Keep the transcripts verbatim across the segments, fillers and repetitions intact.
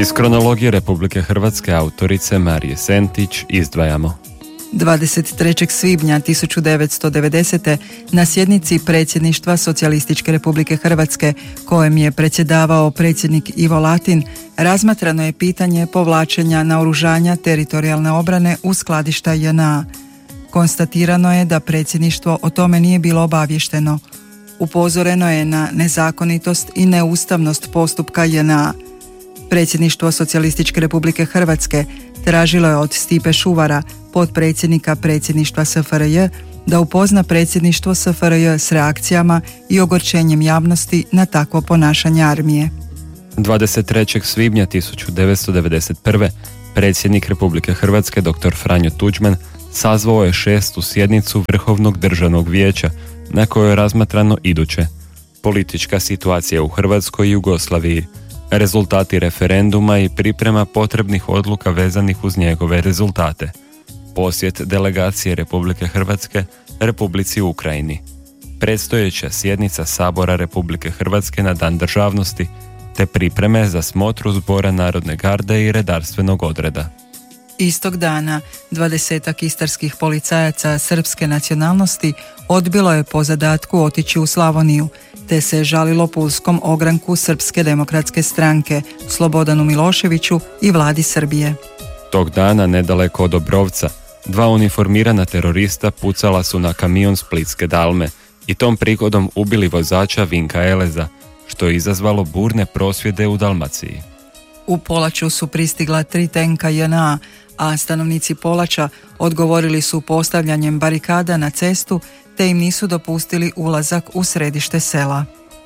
Iz kronologije Republike Hrvatske autorice Marije Sentić izdvajamo. dvadeset trećeg svibnja tisuću devetsto devedesete. na sjednici predsjedništva Socijalističke Republike Hrvatske, kojem je predsjedavao predsjednik Ivo Latin, razmatrano je pitanje povlačenja naoružanja teritorijalne obrane u skladišta J N A. Konstatirano je da predsjedništvo o tome nije bilo obavješteno. Upozoreno je na nezakonitost i neustavnost postupka J N A. Predsjedništvo Socijalističke Republike Hrvatske tražilo je od Stipe Šuvara, potpredsjednika predsjedništva S F R J, da upozna predsjedništvo S F R J s reakcijama i ogorčenjem javnosti na takvo ponašanje armije. dvadeset trećeg svibnja tisuću devetsto devedeset prve. predsjednik Republike Hrvatske dr. Franjo Tuđman sazvao je šestu sjednicu Vrhovnog državnog vijeća, na kojoj je razmatrano iduće: politička situacija u Hrvatskoj i Jugoslaviji, rezultati referenduma i priprema potrebnih odluka vezanih uz njegove rezultate, posjet delegacije Republike Hrvatske Republici Ukrajini, predstojeća sjednica Sabora Republike Hrvatske na Dan državnosti, te pripreme za smotru Zbora Narodne garde i redarstvenog odreda. Istog dana dvadesetak istarskih policajaca srpske nacionalnosti odbilo je po zadatku otići u Slavoniju, te se žalilo pulskom ogranku Srpske demokratske stranke, Slobodanu Miloševiću i vladi Srbije. Tog dana, nedaleko od Obrovca, dva uniformirana terorista pucala su na kamion Splitske Dalme i tom prigodom ubili vozača Vinka Eleza, što je izazvalo burne prosvjede u Dalmaciji. U Polaču su pristigla tri tenka J N A, a stanovnici Polača odgovorili su postavljanjem barikada na cestu, te im nisu dopustili ulazak u središte sela.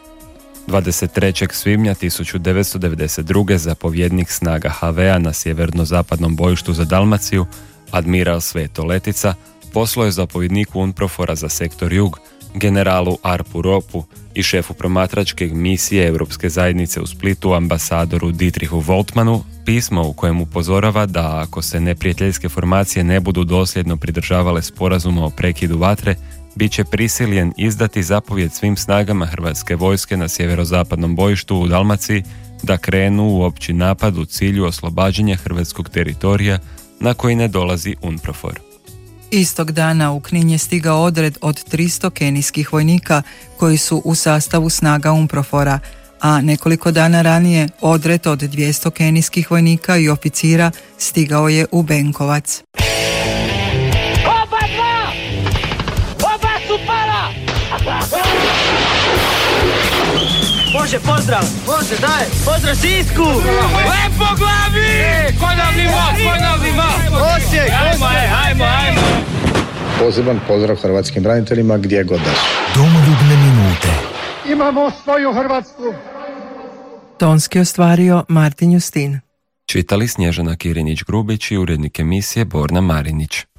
dvadeset trećeg svibnja tisuću devetsto devedeset druge. zapovjednik snaga H V-a na sjeverno-zapadnom bojištu za Dalmaciju, admiral Sveto Letica, poslao je zapovjedniku UNPROFOR-a za sektor Jug, generalu Arpu Ropu i šefu promatračke misije Europske zajednice u Splitu, ambasadoru Dietrichu Woltmanu, pismo u kojem upozorava da ako se neprijateljske formacije ne budu dosljedno pridržavale sporazuma o prekidu vatre, bit će prisiljen izdati zapovjed svim snagama hrvatske vojske na sjeverozapadnom bojištu u Dalmaciji da krenu u opći napad u cilju oslobađanja hrvatskog teritorija na koji ne dolazi UNPROFOR. Istog dana u Knin je stigao odred od tristo kenijskih vojnika koji su u sastavu snaga UNPROFOR-a, a nekoliko dana ranije odred od dvjesto kenijskih vojnika i oficira stigao je u Benkovac. Oba dva! Oba su pala! Može, pozdrav! Može, daj! Pozdrav Sisku! Lepo glavi! Ko nam nimo, ko nam nimo! Osijek, hajmo, hajmo, hajmo! Poseban pozdrav hrvatskim braniteljima gdje god da su. Domoljubne minute. Imamo svoju Hrvatsku. Tonski ostvario Martin Justin. Čitali Snježana Kirinić-Grubić i urednik emisije Borna Marinić.